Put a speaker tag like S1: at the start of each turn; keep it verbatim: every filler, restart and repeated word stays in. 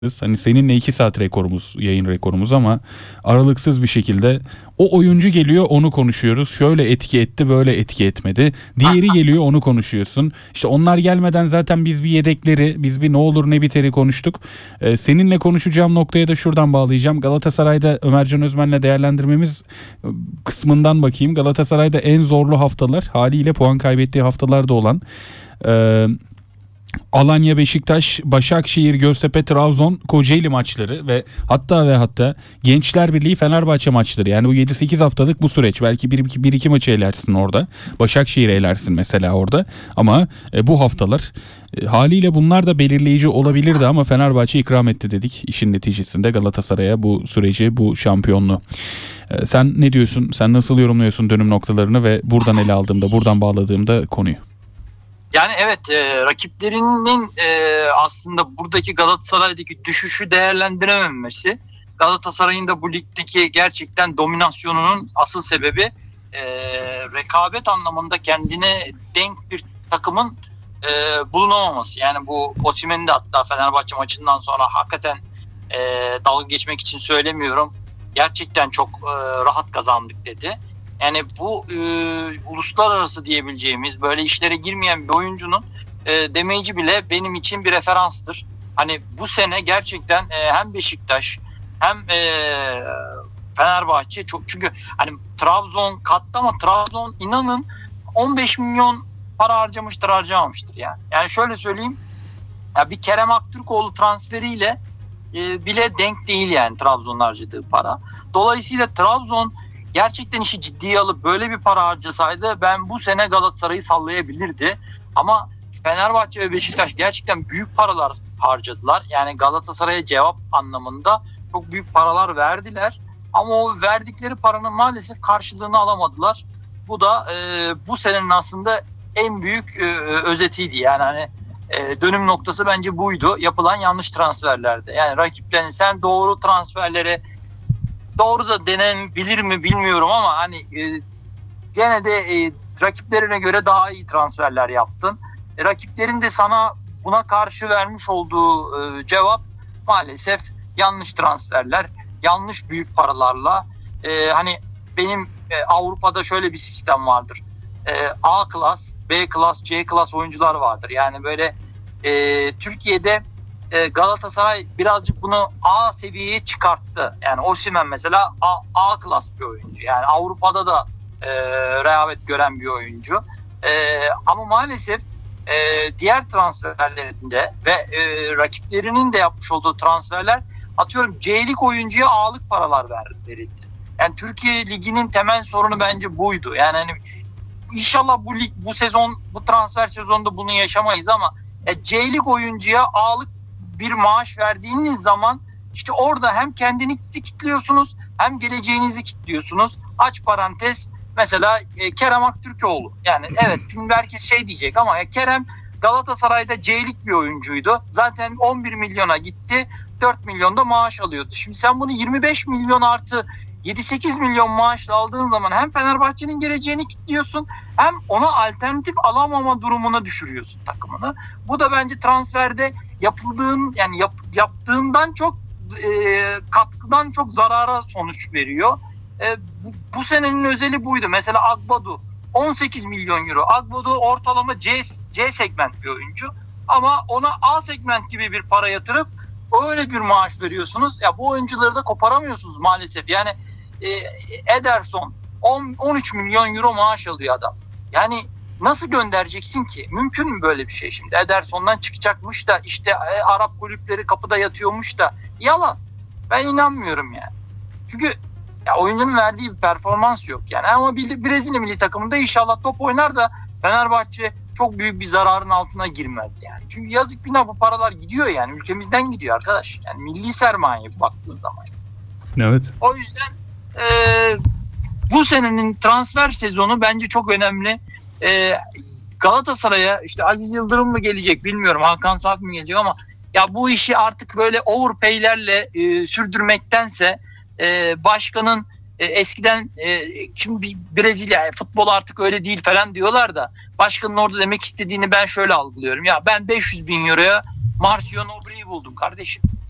S1: Hani seninle iki saat rekorumuz, yayın rekorumuz ama aralıksız bir şekilde o oyuncu geliyor, onu konuşuyoruz. Şöyle etki etti, böyle etki etmedi. Diğeri geliyor, onu konuşuyorsun. İşte onlar gelmeden zaten biz bir yedekleri, biz bir ne olur ne biteri konuştuk. Ee, seninle konuşacağım noktaya da şuradan bağlayacağım. Galatasaray'da Ömercan Özmen'le değerlendirmemiz kısmından bakayım. Galatasaray'da en zorlu haftalar, haliyle puan kaybettiği haftalarda olan... Ee, Alanya, Beşiktaş, Başakşehir, Göztepe, Trabzon, Kocaeli maçları ve hatta ve hatta Gençler Birliği, Fenerbahçe maçları. Yani bu yedi sekiz haftalık bu süreç. Belki bir iki maçı elersin orada. Başakşehir'i elersin mesela orada. Ama e, bu haftalar e, haliyle bunlar da belirleyici olabilirdi ama Fenerbahçe ikram etti dedik. İşin neticesinde Galatasaray'a bu süreci, bu şampiyonluğu. E, sen ne diyorsun? Sen nasıl yorumluyorsun dönüm noktalarını ve buradan ele aldığımda, buradan bağladığımda konuyu?
S2: Yani evet, e, rakiplerinin e, aslında buradaki Galatasaray'daki düşüşü değerlendirememesi, Galatasaray'ın da bu ligdeki gerçekten dominasyonunun asıl sebebi e, rekabet anlamında kendine denk bir takımın e, bulunamaması. Yani bu Osimhen'in de hatta Fenerbahçe maçından sonra hakikaten e, dalga geçmek için söylemiyorum. Gerçekten çok e, rahat kazandık dedi. Yani bu e, uluslararası diyebileceğimiz böyle işlere girmeyen bir oyuncunun e, demeyici bile benim için bir referanstır. Hani bu sene gerçekten e, hem Beşiktaş hem e, Fenerbahçe çok, çünkü hani Trabzon kattı ama Trabzon inanın on beş milyon para harcamıştır, harcamamıştır yani. Yani şöyle söyleyeyim, ya bir Kerem Aktürkoğlu transferiyle e, bile denk değil yani Trabzon'un harcadığı para. Dolayısıyla Trabzon gerçekten işi ciddiye alıp böyle bir para harcasaydı ben bu sene Galatasaray'ı sallayabilirdi. Ama Fenerbahçe ve Beşiktaş gerçekten büyük paralar harcadılar. Yani Galatasaray'a cevap anlamında çok büyük paralar verdiler. Ama o verdikleri paranın maalesef karşılığını alamadılar. Bu da e, bu senenin aslında en büyük e, özetiydi. Yani hani e, dönüm noktası bence buydu. Yapılan yanlış transferlerde. Yani rakiplerin sen doğru transferlere, doğru da denenebilir mi bilmiyorum ama hani e, gene de e, rakiplerine göre daha iyi transferler yaptın. E, rakiplerin de sana buna karşı vermiş olduğu e, cevap maalesef yanlış transferler, yanlış büyük paralarla. E, hani benim e, Avrupa'da şöyle bir sistem vardır. E, A klas, B klas, C klas oyuncular vardır. Yani böyle e, Türkiye'de Galatasaray birazcık bunu A seviyeye çıkarttı. Yani Osimhen mesela A, A klas bir oyuncu. Yani Avrupa'da da e, rehavet gören bir oyuncu. E, ama maalesef e, diğer transferlerinde ve e, rakiplerinin de yapmış olduğu transferler, atıyorum C-lig oyuncuya A'lık paralar verildi. Yani Türkiye Ligi'nin temel sorunu bence buydu. Yani hani inşallah bu lig, bu sezon, bu transfer sezonunda bunu yaşamayız ama e, C-lig oyuncuya A'lık bir maaş verdiğiniz zaman işte orada hem kendinizi kilitliyorsunuz hem geleceğinizi kilitliyorsunuz. Aç parantez, mesela e, Kerem Aktürkoğlu. Yani evet, şimdi herkes şey diyecek ama ya Kerem Galatasaray'da C-lig bir oyuncuydu. Zaten on bir milyona gitti, dört milyonda maaş alıyordu. Şimdi sen bunu yirmi beş milyon artı yedi sekiz milyon maaşla aldığın zaman hem Fenerbahçe'nin geleceğini kilitliyorsun hem ona alternatif alamama durumuna düşürüyorsun takımını. Bu da bence transferde yapıldığın, yani yap, yaptığından çok e, katkıdan çok zarara sonuç veriyor. E, bu, bu senenin özeli buydu. Mesela Agbadu on sekiz milyon euro. Agbadu ortalama C, C segment bir oyuncu ama ona A segment gibi bir para yatırıp öyle bir maaş veriyorsunuz. Ya bu oyuncuları da koparamıyorsunuz maalesef. Yani e, Ederson on on üç milyon euro maaş alıyor adam. Yani nasıl göndereceksin ki? Mümkün mü böyle bir şey şimdi? Ederson'dan çıkacakmış da işte e, Arap kulüpleri kapıda yatıyormuş da. Yalan. Ben inanmıyorum yani. Çünkü ya oyuncunun verdiği bir performans yok yani. Ama Brezilya milli takımında inşallah top oynar da Fenerbahçe çok büyük bir zararın altına girmez yani. Çünkü yazık günah, bu paralar gidiyor yani. Ülkemizden gidiyor arkadaş. Yani milli sermaye baktığın zaman.
S1: Evet.
S2: O yüzden e, bu senenin transfer sezonu bence çok önemli. E, Galatasaray'a işte Aziz Yıldırım mı gelecek bilmiyorum, Hakan Saat mı gelecek ama ya bu işi artık böyle overpay'lerle e, sürdürmektense e, başkanın e, eskiden e, şimdi Brezilya futbol artık öyle değil falan diyorlar da başkanın orada demek istediğini ben şöyle algılıyorum. Ya ben beş yüz bin euroya Marcio Nobre'yi buldum kardeşim.